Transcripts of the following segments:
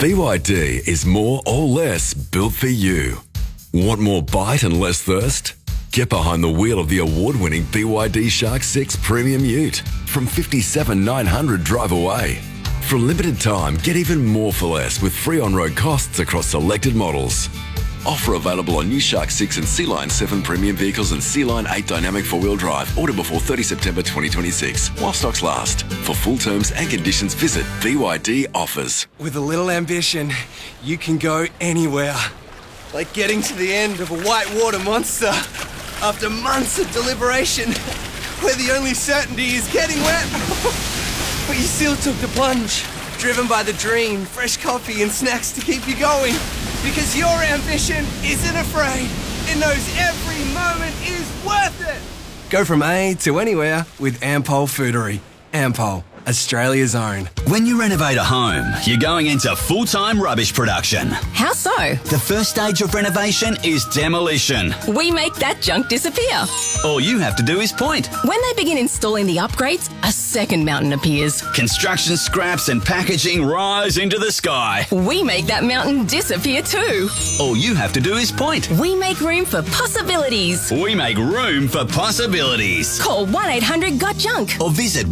BYD is more or less built for you. Want more bite and less thirst? Get behind the wheel of the award-winning BYD Shark 6 Premium Ute from $57,900 drive away. For a limited time, get even more for less with free on-road costs across selected models. Offer available on new Shark 6 and Sea Line 7 premium vehicles and Sea Line 8 dynamic four-wheel drive. Order before 30 September 2026 while stocks last. For full terms and conditions, visit BYD Offers. With a little ambition, you can go anywhere. Like getting to the end of a whitewater monster after months of deliberation, where the only certainty is getting wet. But you still took the plunge, driven by the dream, fresh coffee and snacks to keep you going. Because your ambition isn't afraid. It knows every moment is worth it. Go from A to anywhere with Ampol Foodery. Ampol, Australia's own. When you renovate a home, you're going into full-time rubbish production. How so? The first stage of renovation is demolition. We make that junk disappear. All you have to do is point. When they begin installing the upgrades, a second mountain appears. Construction scraps and packaging rise into the sky. We make that mountain disappear too. All you have to do is point. We make room for possibilities. We make room for possibilities. Call 1-800-GOT-JUNK or visit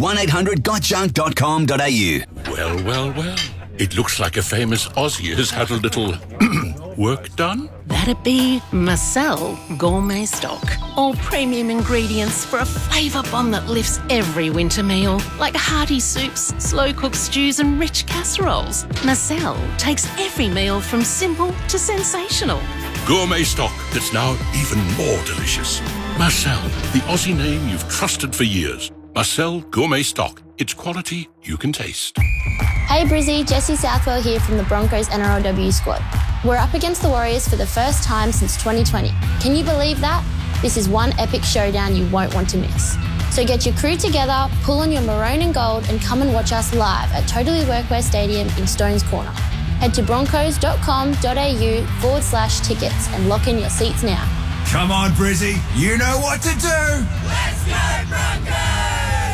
1-800-GOT-JUNK.com.au. Well. It looks like a famous Aussie has had a little work done. That'd be Marcel Gourmet Stock. All premium ingredients for a flavour bomb that lifts every winter meal, like hearty soups, slow-cooked stews and rich casseroles. Marcel takes every meal from simple to sensational. Gourmet stock that's now even more delicious. Marcel, the Aussie name you've trusted for years. Marcel Gourmet Stock. It's quality you can taste. Hey Brizzy, Jessie Southwell here from the Broncos NRLW squad. We're up against the Warriors for the first time since 2020. Can you believe that? This is one epic showdown you won't want to miss. So get your crew together, pull on your maroon and gold and come and watch us live at Totally Workwear Stadium in Stones Corner. Head to broncos.com.au/tickets and lock in your seats now. Come on Brizzy, you know what to do! Let's go Broncos!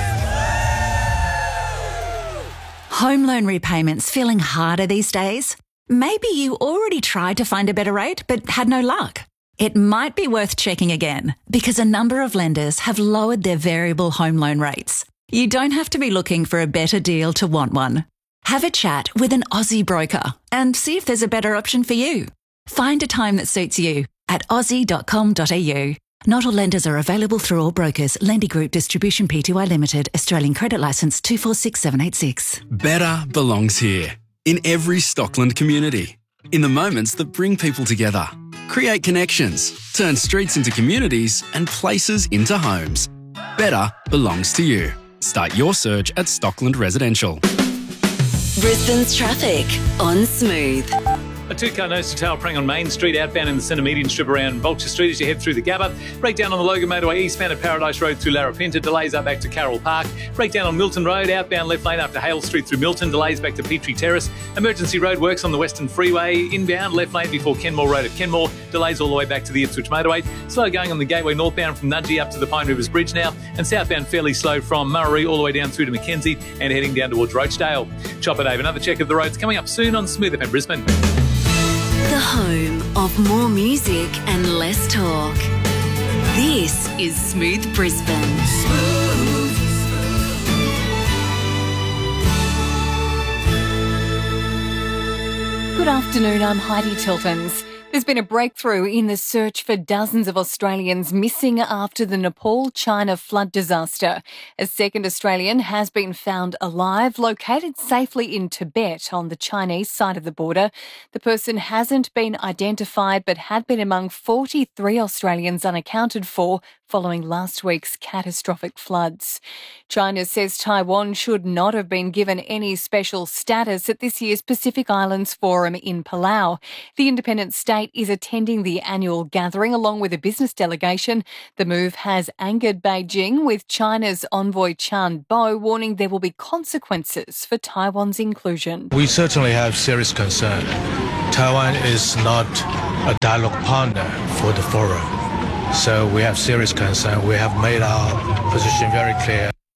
Home loan repayments feeling harder these days? Maybe you already tried to find a better rate but had no luck. It might be worth checking again because a number of lenders have lowered their variable home loan rates. You don't have to be looking for a better deal to want one. Have a chat with an Aussie broker and see if there's a better option for you. Find a time that suits you at aussie.com.au. Not all lenders are available through all brokers. Lendy Group Distribution Pty Limited. Australian Credit Licence 246786. Better belongs here. In every Stockland community. In the moments that bring people together. Create connections. Turn streets into communities and places into homes. Better belongs to you. Start your search at Stockland Residential. Brisbane's traffic on Smooth. A two-car nose-to-tail prang on Main Street, outbound in the centre median strip around Vulture Street as you head through the Gabba. Breakdown on the Logan Motorway eastbound at Paradise Road through Larapinta. Delays are back to Carroll Park. Breakdown on Milton Road, outbound left lane after Hale Street through Milton. Delays back to Petrie Terrace. Emergency road works on the Western Freeway. Inbound left lane before Kenmore Road at Kenmore. Delays all the way back to the Ipswich Motorway. Slow going on the Gateway northbound from Nudgee up to the Pine Rivers Bridge now. And southbound fairly slow from Murray all the way down through to Mackenzie and heading down towards Roachdale. Chopper Dave, another check of the roads coming up soon on Smooth FM Brisbane. The home of more music and less talk. This is Smooth Brisbane. Good afternoon, I'm Heidi Tiltons. There's been a breakthrough in the search for dozens of Australians missing after the Nepal-China flood disaster. A second Australian has been found alive, located safely in Tibet on the Chinese side of the border. The person hasn't been identified but had been among 43 Australians unaccounted for following last week's catastrophic floods. China says Taiwan should not have been given any special status at this year's Pacific Islands Forum in Palau. The independent state is attending the annual gathering along with a business delegation. The move has angered Beijing, with China's envoy Chan Bo warning there will be consequences for Taiwan's inclusion. We certainly have serious concern. Taiwan is not a dialogue partner for the forum. So we have serious concern. We have made our position very clear.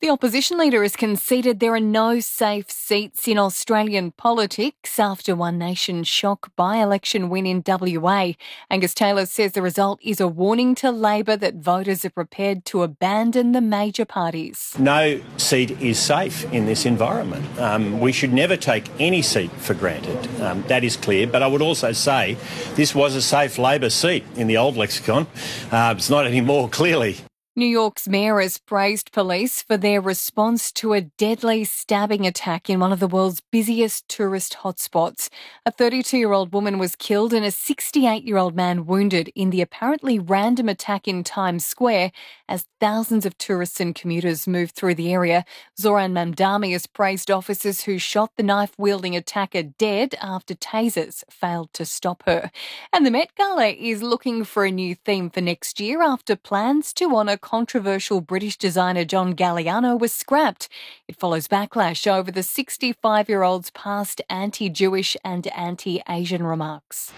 The opposition leader has conceded there are no safe seats in Australian politics after One Nation's shock by-election win in WA. Angus Taylor says the result is a warning to Labor that voters are prepared to abandon the major parties. No seat is safe in this environment. We should never take any seat for granted. That is clear. But I would also say this was a safe Labor seat in the old lexicon. It's not anymore, clearly. New York's mayor has praised police for their response to a deadly stabbing attack in one of the world's busiest tourist hotspots. A 32-year-old woman was killed and a 68-year-old man wounded in the apparently random attack in Times Square as thousands of tourists and commuters moved through the area. Zoran Mamdani has praised officers who shot the knife-wielding attacker dead after tasers failed to stop her. And the Met Gala is looking for a new theme for next year after plans to honour controversial British designer John Galliano was scrapped. It follows backlash over the 65-year-old's past anti-Jewish and anti-Asian remarks.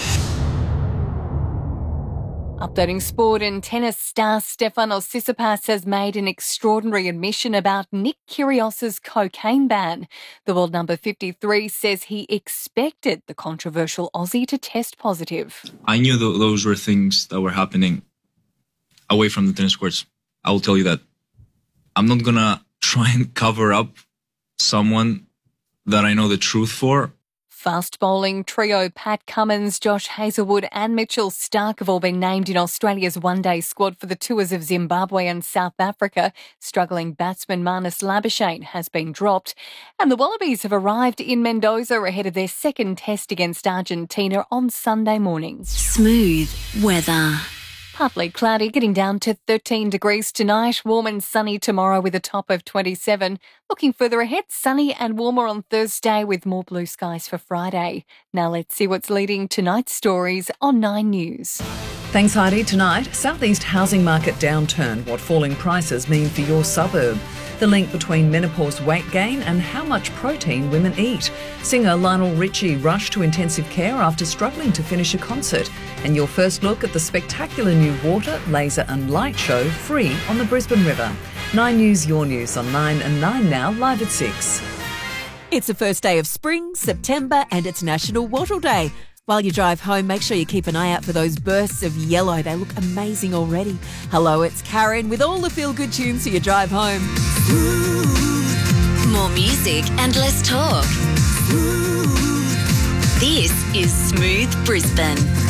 Updating sport, and tennis star Stefanos Tsitsipas has made an extraordinary admission about Nick Kyrgios's cocaine ban. The world number 53 says he expected the controversial Aussie to test positive. I knew those were things that were happening away from the tennis courts. I will tell you that. I'm not going to try and cover up someone that I know the truth for. Fast bowling trio Pat Cummins, Josh Hazlewood and Mitchell Starc have all been named in Australia's one-day squad for the tours of Zimbabwe and South Africa. Struggling batsman Marnus Labuschagne has been dropped. And the Wallabies have arrived in Mendoza ahead of their second test against Argentina on Sunday morning. Smooth weather. Partly cloudy, getting down to 13 degrees tonight. Warm and sunny tomorrow with a top of 27. Looking further ahead, sunny and warmer on Thursday with more blue skies for Friday. Now let's see what's leading tonight's stories on 9 News. Thanks, Heidi. Tonight, southeast housing market downturn. What falling prices mean for your suburb. The link between menopause weight gain and how much protein women eat. Singer Lionel Richie rushed to intensive care after struggling to finish a concert. And your first look at the spectacular new water, laser and light show free on the Brisbane River. 9 News, your news on 9 and 9 now, live at 6. It's the first day of spring, September, and it's National Wattle Day. While you drive home, make sure you keep an eye out for those bursts of yellow. They look amazing already. Hello, it's Karen with all the feel-good tunes for your drive home. More music and less talk. This is Smooth Brisbane.